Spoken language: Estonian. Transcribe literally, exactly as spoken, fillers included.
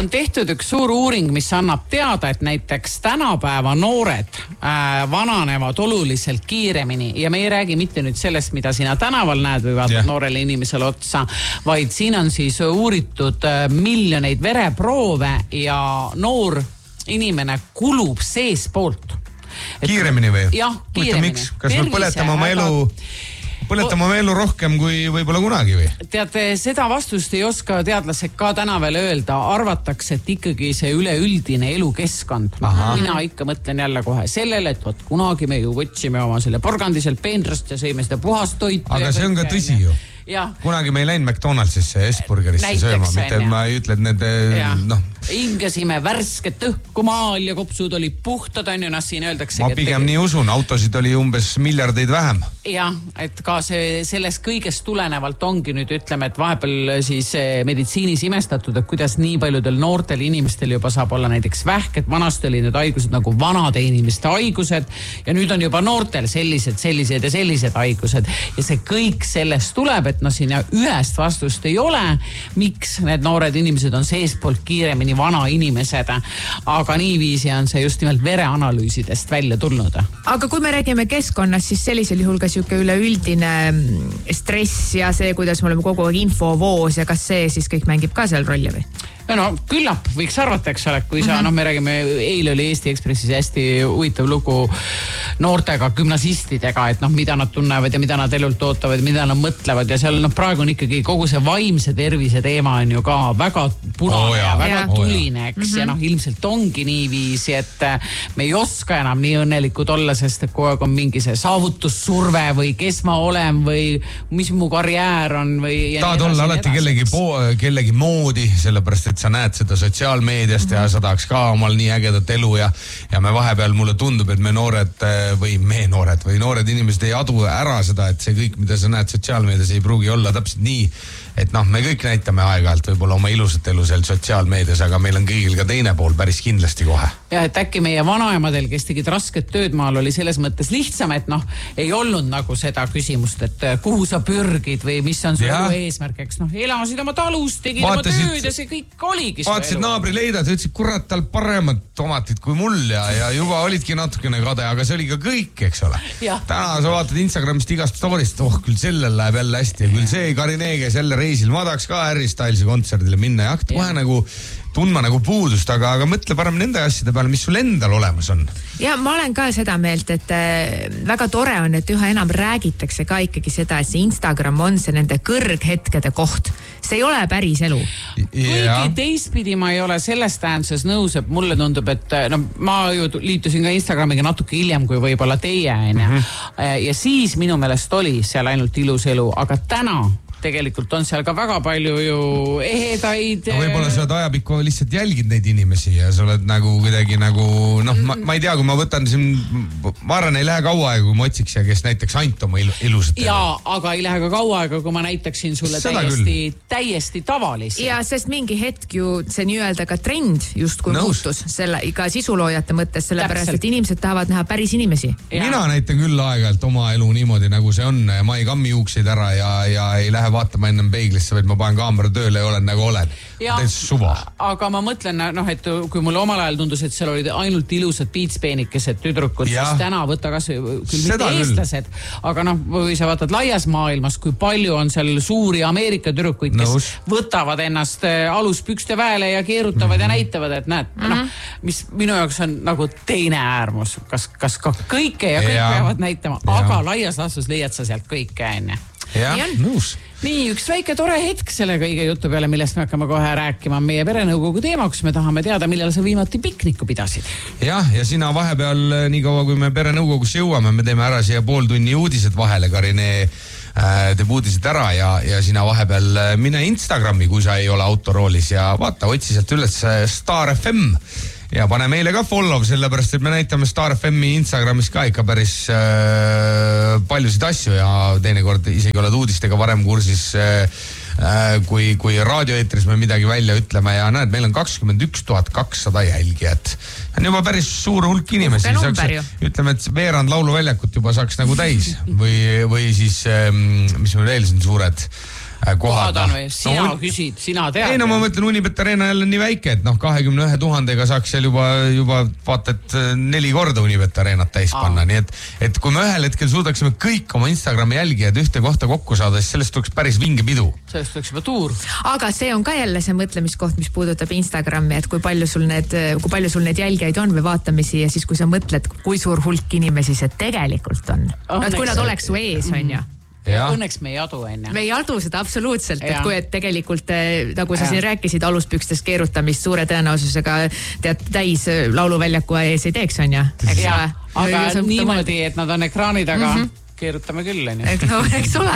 on tehtud üks suur uuring, mis annab teada, et näiteks tänapäeva noored äh, vananevad oluliselt kiiremini ja me ei räägi mitte nüüd sellest, mida sina tänaval näed või vaatad yeah. noorele inimesele otsa, vaid siin on siis uuritud äh, miljoneid vereproove ja noor inimene kulub sees poolt. Et, kiiremini või? Jah, kiiremini. Miks? Kas me põletame oma elu... Põletame oma elu rohkem kui võibolla kunagi või? Teate, seda vastust ei oska teadlased ka täna veel öelda. Arvatakse, et ikkagi see üleüldine elukeskkond. Mina ikka mõtlen jälle kohe sellele, et võt, kunagi me ju võtsime oma selle porgandiselt peenrast ja sõime seda puhast toitu. Aga see on ka tõsi ju. Ja. Kunagi me ei läinud McDonaldsisse ja S-burgerisse sööma, mitte ma ei ütle, et need noh... Ingasime värsket õhku maal ja kopsud olid puhtad, on ju, noh siin öeldakse. Ma pigem nii usun, autosid oli umbes miljardeid vähem. Jah, et ka see, sellest kõigest tulenevalt ongi nüüd ütleme, et vahepeal siis meditsiinis imestatud, et kuidas nii paljudel noortel inimestel juba saab olla näiteks vähk, et vanasti oli need haigused nagu vanade inimeste haigused ja nüüd on juba noortel sellised, sellised ja sellised haigused ja see kõik sellest tuleb, et noh, siin ühest vastust ei ole, miks need noored inimesed on seespoolt kiiremini vana inimesed, aga niiviisi on see just nimelt vereanalüüsidest välja tulnud. Aga kui me räägime keskkonnast, siis sellisel juhul ka siuke üleüldine stress ja see, kuidas me oleme kogu aeg infovoos ja kas see siis kõik mängib ka seal rolli või? No küllap võiks arvata, eks ole, kui sa, noh me räägime, eile oli Eesti Ekspressis hästi huvitav lugu noortega gümnasistidega, et noh, mida nad tunnevad ja mida nad elult ootavad, mida nad mõtlevad ja seal noh, praegu on ikkagi kogu see vaimse tervise teema on ju ka väga punane oh, ja väga oh, tuline, eks mm-hmm. ja noh, ilmselt ongi niiviisi, et me ei oska enam nii õnnelikud olla, sest et kogu aeg on mingi see saavutussurve või kes ma olen või mis mu karjäär on või... Tahad olla alati kellegi, po- kellegi moodi, sellepärast et sa näed seda sotsiaalmeediast mm-hmm. ja sa tahaks ka omal nii ägedat elu ja, ja me vahepeal mulle tundub, et me noored või me noored või noored inimesed ei adu ära seda, et see kõik, mida sa näed sotsiaalmeedias ei pruugi olla täpselt nii, et noh, me kõik näitame aeg-ajalt võib-olla oma ilusat elu seal sotsiaalmeedias, aga meil on kõigil ka teine pool päris kindlasti kohe. Ja et äkki meie vanaemadel, kes tegid rasket tööd maal, oli selles mõttes lihtsam, et noh, ei olnud nagu seda küsimust, et kuhu sa pürgid või mis on su elu eesmärk, eks noh, elasid oma talus, tegid vaatasid, oma tööd ja see kõik oligi. Vaatasid naabri leidad ja ütlesid, kurat, tal paremad tomatid kui mul ja, ja juba olidki natukene kade, aga see oli ka kõik, eks ole. Täna sa vaatad Instagramist igast storist, oh, küll sellel läheb jälle hästi ja küll see Karineege selle reisil, ma tahaks ka Harry Stylesi kontserdile minna ja hakata kohe nagu tundma nagu puudust, aga, aga mõtle parem nende asjade peale, mis sul endal olemas on. Ja ma olen ka seda meelt, et äh, väga tore on, et üha enam räägitakse ka ikkagi seda, et see Instagram on see nende kõrghetkede koht. See ei ole päris elu. Kuigi teistpidi ma ei ole selles tähenduses nõus, et mulle tundub, et no, ma ju liitusin ka Instagramiga natuke hiljem kui võib-olla teie. Mm-hmm. Ja siis minu meelest oli seal ainult ilus elu, aga täna tegelikult on seal ka väga palju ju ehedaid. No, võib-olla sa oled ajapikku lihtsalt jälgid neid inimesi ja sa oled nagu kuidagi nagu, noh, ma, ma ei tea, kui ma võtan siin, ma arvan, ei lähe kaua aega, kui ma otsiks ja kes näiteks ainult oma ilusat. Jaa, aga ei lähe ka kaua aega, kui ma näitaksin sulle Seda täiesti, täiesti tavalisi. Ja sest mingi hetk ju see nii-öelda ka trend just kui Nõus. Muutus selle iga sisuloojate mõttes, sellepärast, et inimesed tahavad näha päris inimesi. Ja. Mina näitan küll aeg-ajalt oma elu niimoodi, nagu see on. Ma ei kammi juukseid ära ja, ja ei lähe vaatama ennem peiglisse, vaid ma panen kaamera tööle ja olen nagu olen. Ja, suva. Aga ma mõtlen, noh, et kui mulle omal ajal tundus, et seal olid ainult ilusad piitspeenikesed tüdrukud, siis täna võtta kas küll mitte eestlased, aga noh, või sa vaatad laias maailmas, kui palju on seal suuri Ameerika tüdrukuid, kes Nõus. Võtavad ennast aluspükste väele ja keerutavad mm-hmm. ja näitavad, et näed, mm-hmm. noh, mis minu jaoks on nagu teine äärmus, kas, kas ka kõike ja kõik ja. Peavad näitama, ja. Aga laias laastus leiad sa sealt kõike enne. Ja, nõus. Nii, üks väike tore hetk selle kõige jutu peale, millest me hakkame kohe rääkima meie perenõukogu teemaks. Me tahame teada, millal sa viimati pikniku pidasid. Jah, ja sina vahepeal, nii kaua kui me perenõukogusse jõuame, me teeme ära siia pool tunni uudised vahele, Karine äh, teeb uudised ära ja, ja sina vahepeal mine Instagrami, kui sa ei ole autoroolis ja vaata, otsi sealt üles Star F M. Ja pane meile ka follow, sellepärast, et me näitame Star F M-i Instagramis ka ikka päris äh, paljusid asju ja teinekord isegi oled uudistega varem kursis, äh, kui, kui raadioeetris me midagi välja ütleme ja näed, meil on kakskümmend üks tuhat kakssada jälgijat. On juba päris suur hulk inimesi. Saaks, ütleme, et veerand lauluväljakut juba saaks nagu täis või, või siis, äh, mis meil veel siin suured kohad. kohad on või? Sina no, küsid, sina tead. Ei no ma mõtlen, Unibet Arena jälle nii väike, et noh, kahekümne ühe tuhandega saaks seal juba, juba vaata, et neli korda Unibet Arenat täis panna. Nii et, et kui me ühel hetkel suudaksime kõik oma Instagrami jälgijad ühte kohta kokku saada, siis sellest tuleks päris vinge pidu. Sellest tuleks juba tuur. Aga see on ka jälle see mõtlemiskoht, mis puudutab Instagrami, et kui palju sul need, kui palju sul need jälgijaid on või vaatamisi ja siis kui sa mõtled, kui suur hulk inimesi see tegelikult on. No, et kui nad oleks su ees, on ju. Ja. Õnneks me ei adu enne. Me ei adu seda absoluutselt, et kui et tegelikult nagu sa ja. siin rääkisid aluspükstes keerutamist suure tõenäosusega tead täis lauluväljaku ees ei teeks, on ju? Aga niimoodi, et nad on ekraani taga, mm -hmm. keerutame küll, on ju. No, eks ole.